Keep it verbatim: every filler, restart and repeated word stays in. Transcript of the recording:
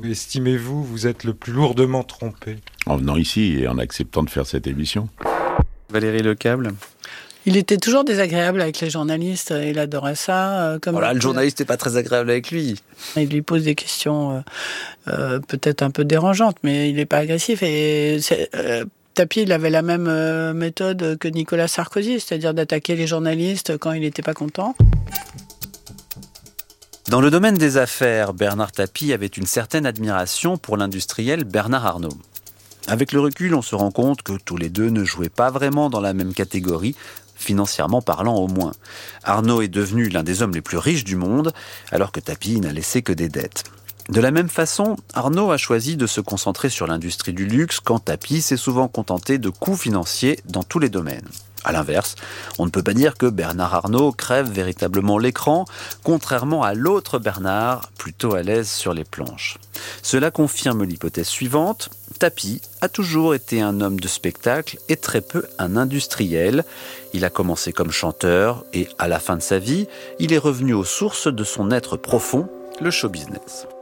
estimez-vous, vous êtes le plus lourdement trompé ? En venant ici et en acceptant de faire cette émission. Valérie Lecable. Il était toujours désagréable avec les journalistes, il adorait ça. Comme voilà, le journaliste n'est pas très agréable avec lui. Il lui pose des questions euh, euh, peut-être un peu dérangeantes, mais il n'est pas agressif. Et c'est, euh, Tapie, il avait la même euh, méthode que Nicolas Sarkozy, c'est-à-dire d'attaquer les journalistes quand il n'était pas content. Dans le domaine des affaires, Bernard Tapie avait une certaine admiration pour l'industriel Bernard Arnault. Avec le recul, on se rend compte que tous les deux ne jouaient pas vraiment dans la même catégorie, financièrement parlant au moins. Arnault est devenu l'un des hommes les plus riches du monde, alors que Tapie n'a laissé que des dettes. De la même façon, Arnault a choisi de se concentrer sur l'industrie du luxe, quand Tapie s'est souvent contenté de coûts financiers dans tous les domaines. A l'inverse, on ne peut pas dire que Bernard Arnault crève véritablement l'écran, contrairement à l'autre Bernard, plutôt à l'aise sur les planches. Cela confirme l'hypothèse suivante: Tapie a toujours été un homme de spectacle et très peu un industriel. Il a commencé comme chanteur et, à la fin de sa vie, il est revenu aux sources de son être profond, le show business.